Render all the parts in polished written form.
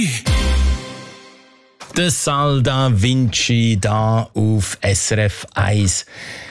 Der Sal da Vinci da auf SRF 1.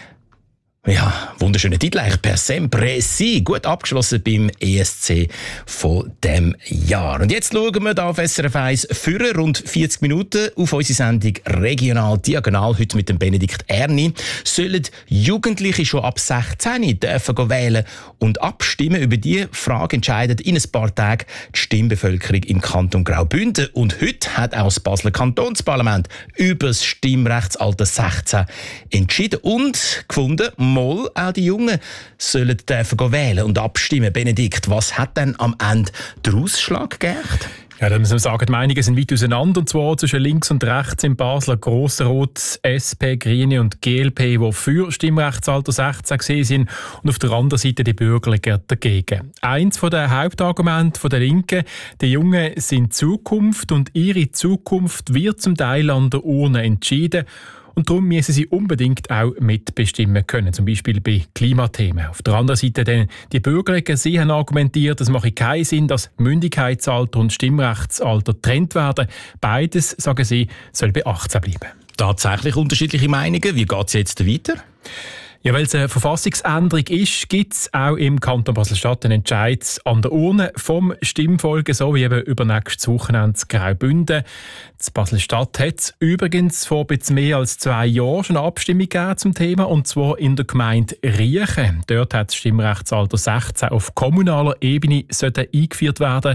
Ja, wunderschöner Titel eigentlich. Per sempre si. Gut abgeschlossen beim ESC von diesem Jahr. Und jetzt schauen wir da auf SRF 1 für rund 40 Minuten auf unsere Sendung Regional Diagonal. Heute mit dem Benedikt Erni. Sollen Jugendliche schon ab 16 dürfen wählen und abstimmen? Über diese Frage entscheidet in ein paar Tagen die Stimmbevölkerung im Kanton Graubünden. Und heute hat auch das Basler Kantonsparlament über das Stimmrechtsalter 16 entschieden und gefunden, mal auch die Jungen sollen dürfen wählen und abstimmen. Benedikt, was hat denn am Ende den Ausschlag gegeben? Ja, da muss man sagen, die Meinungen sind weit auseinander, und zwar zwischen links und rechts im Basler Grossrot, SP, Grüne und GLP, die für Stimmrechtsalter 16 gesehen sind, und auf der anderen Seite die Bürgerlichen dagegen. Eins der Hauptargumente der Linken: die Jungen sind Zukunft und ihre Zukunft wird zum Teil an der Urne entschieden. Und darum müssen sie unbedingt auch mitbestimmen können, zum Beispiel bei Klimathemen. Auf der anderen Seite dann die Bürgerlichen, sie haben argumentiert, es mache keinen Sinn, dass Mündigkeitsalter und Stimmrechtsalter getrennt werden. Beides, sagen sie, soll bei 18 bleiben. Tatsächlich unterschiedliche Meinungen. Wie geht es jetzt weiter? Ja, weil es eine Verfassungsänderung ist, gibt es auch im Kanton Basel-Stadt einen Entscheid an der Urne vom Stimmvolk, so wie eben übernächstes Wochenende in Graubünden. Die Basel-Stadt hat übrigens vor etwas mehr als 2 Jahren schon eine Abstimmung gegeben zum Thema, und zwar in der Gemeinde Riechen. Dort hat das Stimmrechtsalter 16 auf kommunaler Ebene eingeführt werden.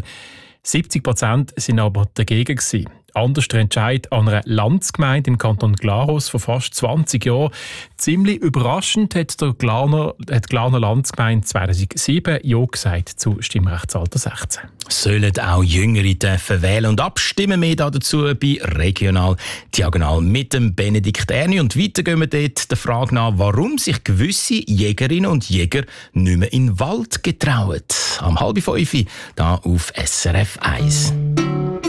70% sind aber dagegen gewesen. Anders der Entscheid an einer Landsgemeinde im Kanton Glarus vor fast 20 Jahren. Ziemlich überraschend hat die Glarner Landsgemeinde 2007 Ja gesagt zu Stimmrechtsalter 16. Sollen auch Jüngere dürfen wählen und abstimmen? Mehr dazu bei Regional Diagonal mit dem Benedikt Erni. Und weiter gehen wir dort der Frage nach, warum sich gewisse Jägerinnen und Jäger nicht mehr in den Wald getrauen. Am 4:30 hier auf SRF 1.